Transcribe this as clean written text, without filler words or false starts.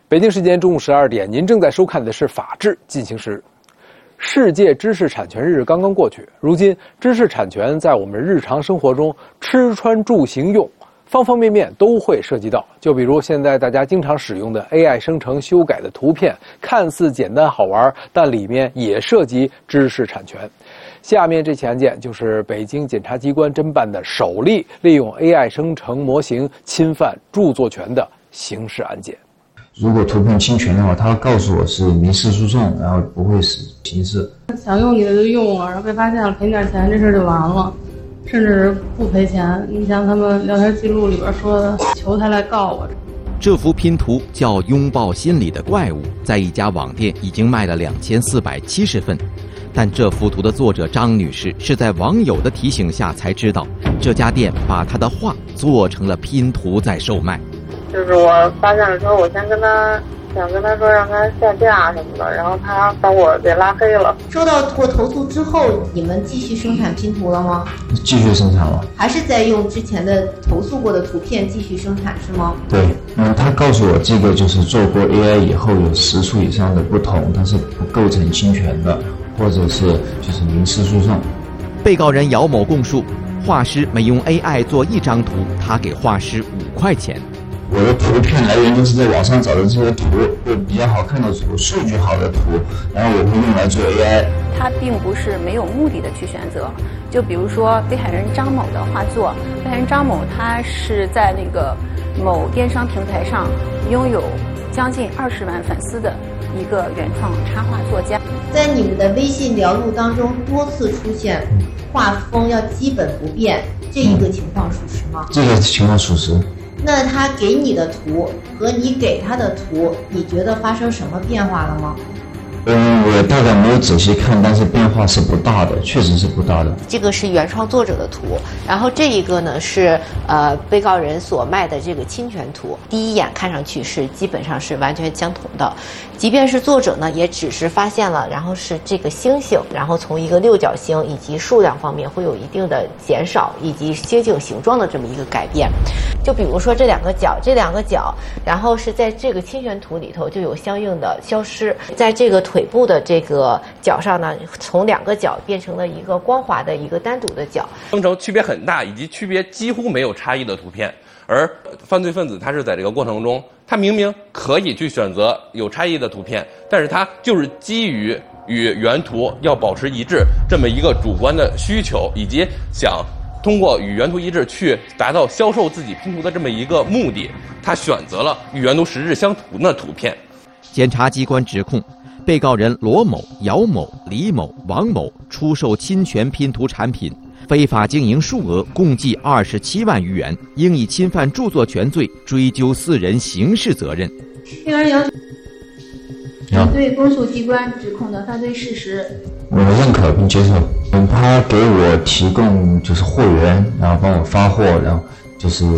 北京时间中午12点，您正在收看的是《法治进行时》。世界知识产权日刚刚过去，如今知识产权在我们日常生活中吃穿住行用方方面面都会涉及到。就比如现在大家经常使用的 AI 生成修改的图片，看似简单好玩，但里面也涉及知识产权。下面这起案件就是北京检察机关侦办的首例利用 AI 生成模型侵犯著作权的刑事案件。 如果图片侵权的话，他会告诉我是民事诉讼，然后不会是刑事。 想用你的就用了，然后被发现了赔点钱，这事就完了，甚至不赔钱。你像他们聊天记录里边说的，求他来告我。 这幅拼图叫《拥抱心里的怪物》，在一家网店已经卖了2470份。但这幅图的作者张女士是在网友的提醒下才知道，这家店把她的画做成了拼图在售卖。 就是我发现了之后，我想跟他说让他下架什么的，然后他把我给拉黑了。 收到过投诉之后，你们继续生产拼图了吗？ 继续生产了， 还是在用之前的投诉过的图片继续生产是吗？ 对，他告诉我这个就是做过 AI 以后有10处以上的不同，但是不构成侵权的，或者是就是民事诉讼。 被告人姚某供述，画师每用 AI 做一张图，他给画师5块钱。 我的图片来源都是在网上找的这些图，就比较好看的图，数据好的图，然后我会用来做 AI。 他并不是没有目的的去选择，就比如说被害人张某的画作，被害人张某他是在那个某电商平台上拥有将近20万粉丝的一个原创插画作家。 在你们的微信聊录当中多次出现画风要基本不变，这一个情况属实吗？ 这个情况属实。 那他给你的图和你给他的图，你觉得发生什么变化了吗？ 我大概没有仔细看，但是变化是不大的，确实是不大的。 这个是原创作者的图，然后这一个呢是被告人所卖的这个侵权图。第一眼看上去是基本上是完全相同的，即便是作者呢也只是发现了，然后是这个星星，然后从一个六角星以及数量方面会有一定的减少，以及星星形状的这么一个改变。就比如说这两个角，然后是在这个侵权图里头就有相应的消失，在这个腿部的这个角上呢，从2个角变成了一个光滑的一个单独的角， 生成区别很大以及区别几乎没有差异的图片。而犯罪分子他是在这个过程中，他明明可以去选择有差异的图片，但是他就是基于与原图要保持一致这么一个主观的需求，以及想通过与原图一致去达到销售自己拼图的这么一个目的，他选择了与原图实质相同的图片。 检察机关指控被告人罗某、姚某、李某、王某出售侵权拼图产品，非法经营数额共计27万余元，应以侵犯著作权罪追究4人刑事责任。 被告人要求你对公诉机关指控的犯罪事实， 我认可并接受。他给我提供就是货源，然后帮我发货，然后就是